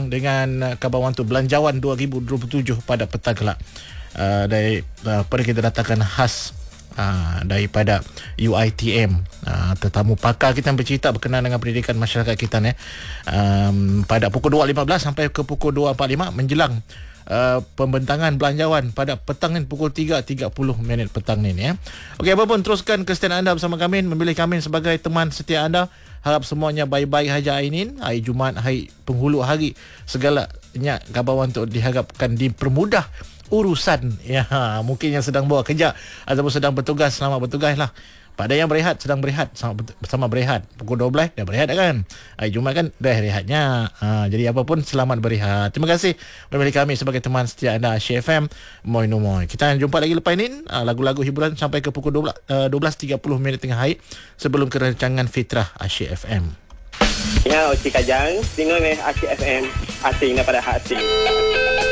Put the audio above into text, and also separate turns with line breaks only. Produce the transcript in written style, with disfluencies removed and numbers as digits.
bincang dengan Khabar Wantu Belanjawan 2027 pada petang kelak. Pada kita datangkan khas daripada UiTM, tetamu pakar kita yang bercerita berkenaan dengan pendidikan masyarakat kita ni, pada pukul 2.15 sampai ke pukul 2.45 menjelang pembentangan belanjawan pada petang ni, pukul 3.30 petang ni ya. Okey, apa pun teruskan kesetiaan anda bersama kami, memilih kami sebagai teman setia anda. Harap semuanya baik-baik haja Ainin, hari Jumaat, hari penghulu hari, segalanya Khabar Wantu diharapkan dipermudah urusan ya. Mungkin yang sedang buat kerja ataupun sedang bertugas, selamat bertugas lah. Pada yang berehat, sedang berehat, sama berehat. Pukul 12 dah berehat kan. Hari Jumaat kan dah rehatnya. Jadi apapun selamat berehat. Terima kasih memilih kami sebagai teman setia anda Asyik FM. Moi no moi. Kita jumpa lagi lepas ini, lagu-lagu hiburan sampai ke pukul 12.30 tengah hari sebelum kerancangan Fitrah Asyik FM.
Ya, Cik Kajang, dengar Asyik FM. Asing daripada hati.